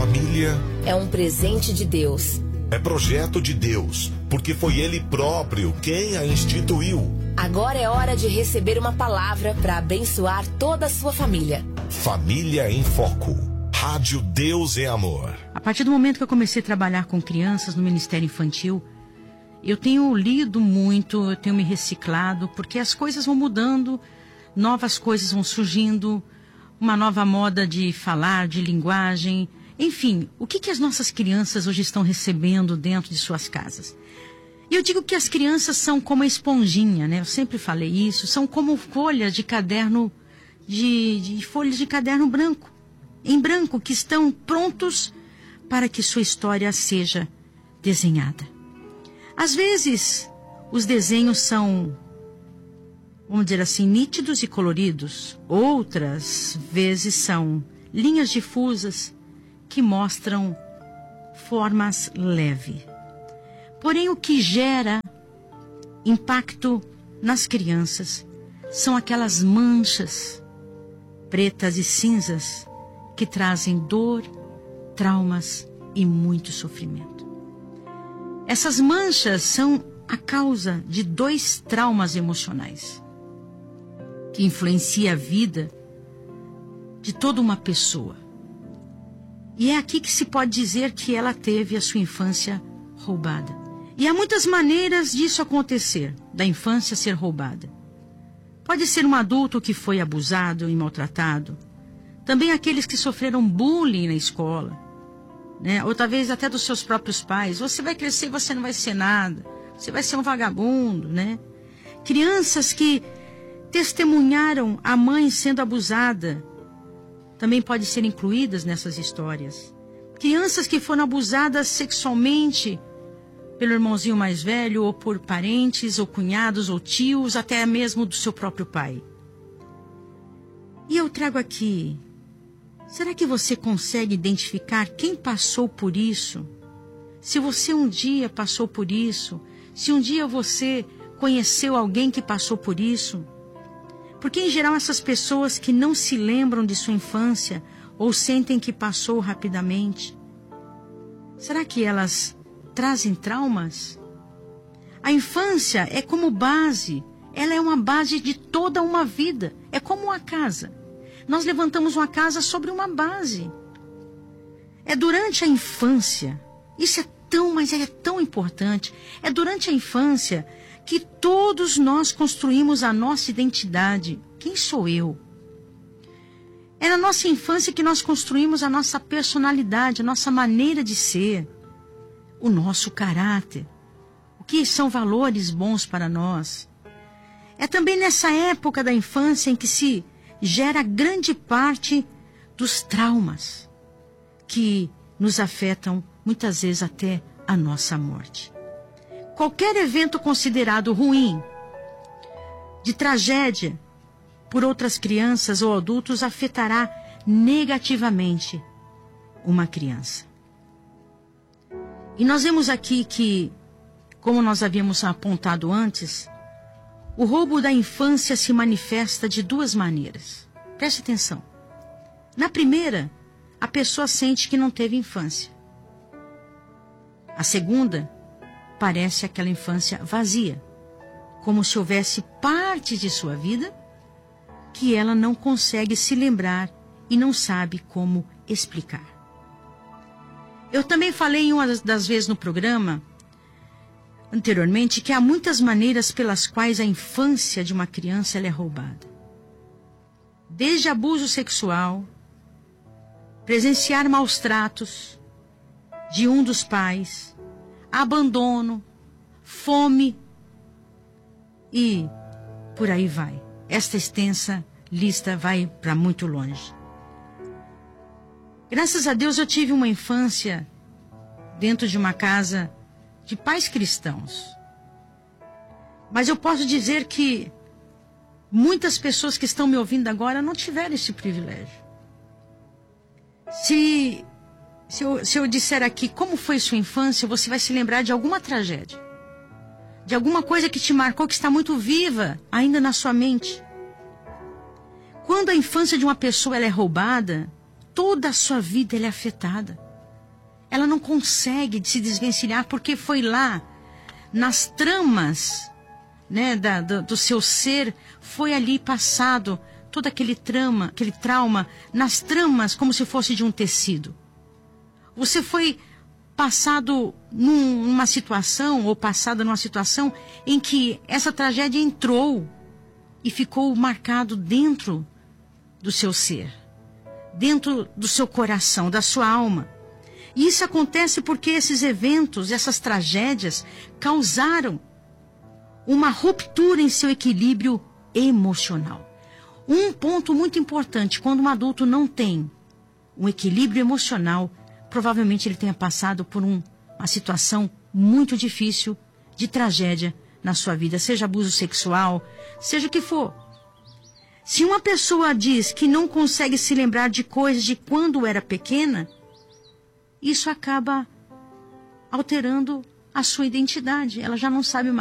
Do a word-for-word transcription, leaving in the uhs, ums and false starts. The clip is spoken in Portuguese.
família é um presente de Deus. É projeto de Deus, porque foi Ele próprio quem a instituiu. Agora é hora de receber uma palavra para abençoar toda a sua família. Família em Foco. Rádio Deus é Amor. A partir do momento que eu comecei a trabalhar com crianças no Ministério Infantil, eu tenho lido muito, eu tenho me reciclado, porque as coisas vão mudando, novas coisas vão surgindo, uma nova moda de falar, de linguagem. Enfim, o que, que as nossas crianças hoje estão recebendo dentro de suas casas? E eu digo que as crianças são como a esponjinha, né? Eu sempre falei isso, são como folhas de caderno, de, de folhas de caderno branco, em branco, que estão prontos para que sua história seja desenhada. Às vezes, os desenhos são, vamos dizer assim, nítidos e coloridos. Outras vezes são linhas difusas que mostram formas leves. Porém, o que gera impacto nas crianças são aquelas manchas pretas e cinzas que trazem dor, traumas e muito sofrimento. Essas manchas são a causa de dois traumas emocionais que influenciam a vida de toda uma pessoa. E é aqui que se pode dizer que ela teve a sua infância roubada. E há muitas maneiras disso acontecer, da infância ser roubada. Pode ser um adulto que foi abusado e maltratado. Também aqueles que sofreram bullying na escola, né? Ou talvez até dos seus próprios pais. Você vai crescer e você não vai ser nada. Você vai ser um vagabundo, né? Crianças que testemunharam a mãe sendo abusada também podem ser incluídas nessas histórias. Crianças que foram abusadas sexualmente pelo irmãozinho mais velho, ou por parentes, ou cunhados, ou tios, até mesmo do seu próprio pai. E eu trago aqui, será que você consegue identificar quem passou por isso? Se você um dia passou por isso, se um dia você conheceu alguém que passou por isso? Porque, em geral, essas pessoas que não se lembram de sua infância ou sentem que passou rapidamente, será que elas trazem traumas? A infância é como base, ela é uma base de toda uma vida, é como uma casa. Nós levantamos uma casa sobre uma base. É durante a infância, isso é tão, mas é tão importante, é durante a infância que todos nós construímos a nossa identidade. Quem sou eu? É na nossa infância que nós construímos a nossa personalidade, a nossa maneira de ser, o nosso caráter, o que são valores bons para nós. É também nessa época da infância em que se gera grande parte dos traumas que nos afetam muitas vezes até a nossa morte. Qualquer evento considerado ruim, de tragédia, por outras crianças ou adultos, afetará negativamente uma criança. E nós vemos aqui que, como nós havíamos apontado antes, o roubo da infância se manifesta de duas maneiras. Preste atenção. Na primeira, a pessoa sente que não teve infância. A segunda, parece aquela infância vazia, como se houvesse parte de sua vida que ela não consegue se lembrar e não sabe como explicar. Eu também falei em uma das vezes no programa, anteriormente, que há muitas maneiras pelas quais a infância de uma criança ela é roubada. Desde abuso sexual, presenciar maus tratos de um dos pais, abandono, fome e por aí vai. Esta extensa lista vai para muito longe. Graças a Deus eu tive uma infância dentro de uma casa de pais cristãos. Mas eu posso dizer que muitas pessoas que estão me ouvindo agora não tiveram esse privilégio. Se, se, eu, se eu disser aqui como foi sua infância, você vai se lembrar de alguma tragédia. De alguma coisa que te marcou, que está muito viva ainda na sua mente. Quando a infância de uma pessoa ela é roubada, toda a sua vida ela é afetada. ela não consegue se desvencilhar porque foi lá, nas tramas, né, da, do, do seu ser, foi ali passado todo aquele trama, aquele trauma, nas tramas como se fosse de um tecido. Você foi passado num, numa situação, ou passada numa situação em que essa tragédia entrou e ficou marcado dentro do seu ser, dentro do seu coração, da sua alma. E isso acontece porque esses eventos, essas tragédias, causaram uma ruptura em seu equilíbrio emocional. Um ponto muito importante, quando um adulto não tem um equilíbrio emocional, provavelmente ele tenha passado por um, uma situação muito difícil de tragédia na sua vida, seja abuso sexual, seja o que for. Se uma pessoa diz que não consegue se lembrar de coisas de quando era pequena, isso acaba alterando a sua identidade. Ela já não sabe mais